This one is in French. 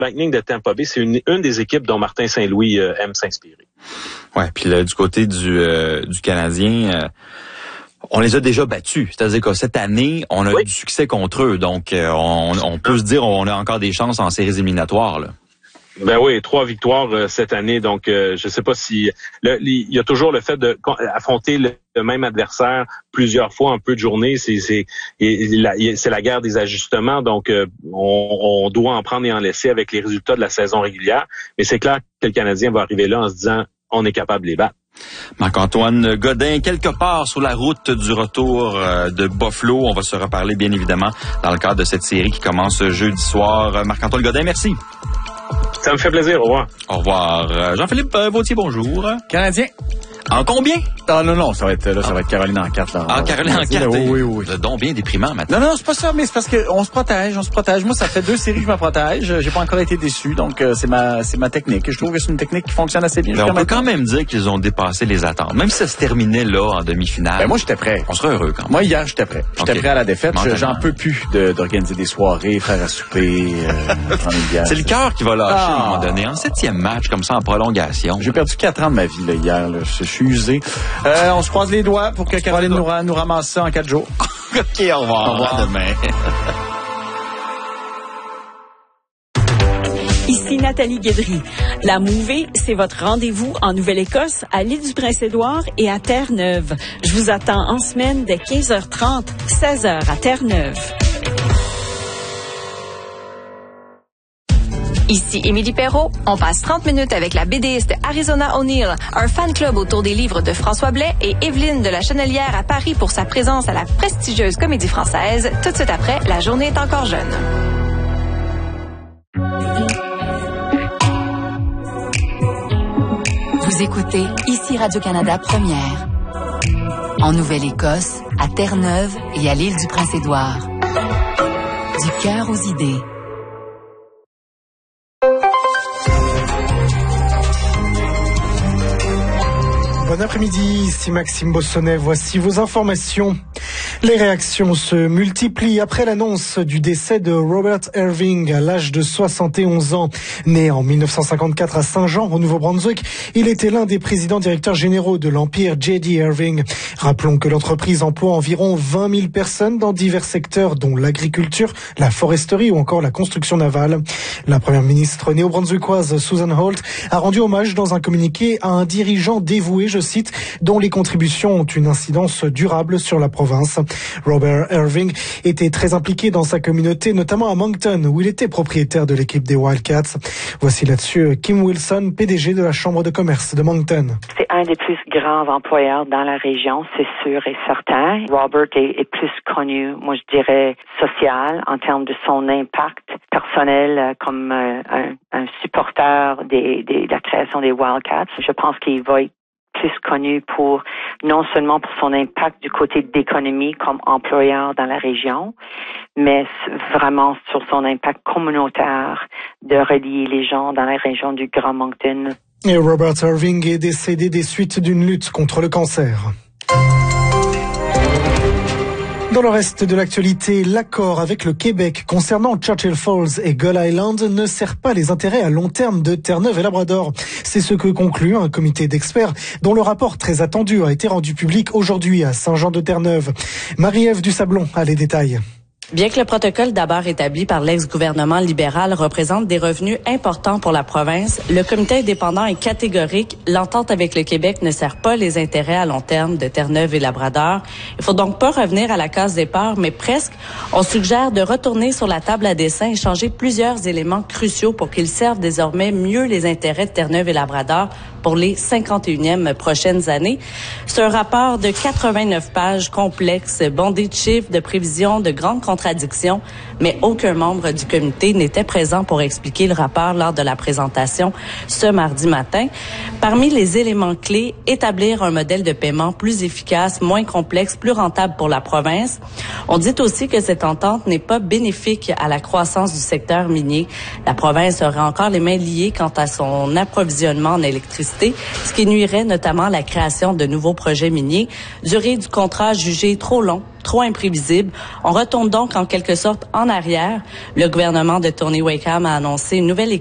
Lightning de Tampa Bay, c'est une des équipes dont Martin Saint-Louis aime s'inspirer. Ouais, puis du côté du Canadien, on les a déjà battus. C'est-à-dire que cette année, on a eu du succès contre eux. Donc, on peut se dire on a encore des chances en séries éliminatoires, là. Ben oui, 3 victoires cette année. Donc, je sais pas si il y a toujours le fait de affronter le même adversaire plusieurs fois en peu de journées. C'est la guerre des ajustements. Donc, on doit en prendre et en laisser avec les résultats de la saison régulière. Mais c'est clair que le Canadien va arriver là en se disant on est capable de les battre. Marc-Antoine Godin, quelque part sur la route du retour de Buffalo. On va se reparler, bien évidemment, dans le cadre de cette série qui commence jeudi soir. Marc-Antoine Godin, merci. Ça me fait plaisir. Au revoir. Au revoir. Jean-Philippe Vautier, bonjour. Canadien. En combien? Non, ça va être Caroline en 4. Là. Ah, Caroline en 4. Oui. C'est donc bien déprimant maintenant. Non, c'est pas ça, mais c'est parce qu'on se protège. Moi, ça fait 2 séries que je me protège. J'ai pas encore été déçu, donc c'est ma technique. Je trouve que c'est une technique qui fonctionne assez bien. Mais on peut quand même dire qu'ils ont dépassé les attentes. Même si ça se terminait là, en demi-finale. Ben, moi, j'étais prêt. On serait heureux quand même. Moi, hier, j'étais prêt. J'étais prêt à la défaite. J'en peux plus d'organiser des soirées, faire à souper, prendre une bière. C'est le cœur qui va lâcher à un moment donné. En 7e match, comme ça, en prolongation. J'ai perdu 4 ans de ma vie, là, hier, là. Je suis usé. On se croise les doigts pour que Caroline nous ramasse ça en 4 jours. OK, au revoir. Au revoir demain. Ici Nathalie Guédry. La Mouvée, c'est votre rendez-vous en Nouvelle-Écosse, à l'île du Prince-Édouard et à Terre-Neuve. Je vous attends en semaine dès 15h30, 16h à Terre-Neuve. Ici Émilie Perrault. On passe 30 minutes avec la BDiste Arizona O'Neill, un fan club autour des livres de François Blais et Evelyne de la Chenelière à Paris pour sa présence à la prestigieuse Comédie Française. Tout de suite après, La journée est encore jeune. Vous écoutez ici Radio-Canada Première. En Nouvelle-Écosse, à Terre-Neuve et à l'île du Prince-Édouard. Du cœur aux idées. Bon après-midi, ici Maxime Bossonnet. Voici vos informations. Les réactions se multiplient après l'annonce du décès de Robert Irving à l'âge de 71 ans. Né en 1954 à Saint-Jean, au Nouveau-Brunswick, il était l'un des présidents directeurs généraux de l'Empire J.D. Irving. Rappelons que l'entreprise emploie environ 20 000 personnes dans divers secteurs, dont l'agriculture, la foresterie ou encore la construction navale. La première ministre néo-brunswickoise Susan Holt a rendu hommage dans un communiqué à un dirigeant dévoué, je cite, dont les contributions ont une incidence durable sur la province. Robert Irving était très impliqué dans sa communauté, notamment à Moncton, où il était propriétaire de l'équipe des Wildcats. Voici là-dessus Kim Wilson, PDG de la Chambre de commerce de Moncton. C'est un des plus grands employeurs dans la région, c'est sûr et certain. Robert est plus connu, moi je dirais, social, en termes de son impact personnel comme un supporter de la création des Wildcats. Je pense qu'il va être plus connu pour, non seulement pour son impact du côté d'économie comme employeur dans la région, mais vraiment sur son impact communautaire de relier les gens dans la région du Grand Moncton. Et Robert Irving est décédé des suites d'une lutte contre le cancer. Dans le reste de l'actualité, l'accord avec le Québec concernant Churchill Falls et Gull Island ne sert pas les intérêts à long terme de Terre-Neuve et Labrador. C'est ce que conclut un comité d'experts dont le rapport très attendu a été rendu public aujourd'hui à Saint-Jean-de-Terre-Neuve. Marie-Ève Dusablon a les détails. Bien que le protocole d'abord établi par l'ex-gouvernement libéral représente des revenus importants pour la province, le comité indépendant est catégorique. L'entente avec le Québec ne sert pas les intérêts à long terme de Terre-Neuve et Labrador. Il faut donc pas revenir à la case départ, mais presque. On suggère de retourner sur la table à dessin et changer plusieurs éléments cruciaux pour qu'ils servent désormais mieux les intérêts de Terre-Neuve et Labrador pour les 51e prochaines années. C'est un rapport de 89 pages complexe, bondé de chiffres, de prévisions, de grandes contradictions, mais aucun membre du comité n'était présent pour expliquer le rapport lors de la présentation ce mardi matin. Parmi les éléments clés, établir un modèle de paiement plus efficace, moins complexe, plus rentable pour la province. On dit aussi que cette entente n'est pas bénéfique à la croissance du secteur minier. La province aurait encore les mains liées quant à son approvisionnement en électricité, ce qui nuirait notamment à la création de nouveaux projets miniers. Durée du contrat jugée trop long, trop imprévisible. On retourne donc en quelque sorte en arrière. Le gouvernement de Tony Wakeham a annoncé une nouvelle